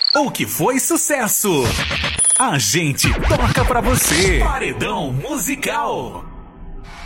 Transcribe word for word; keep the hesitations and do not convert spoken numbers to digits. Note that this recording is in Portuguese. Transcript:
O que foi sucesso? A gente toca pra você. Paredão musical.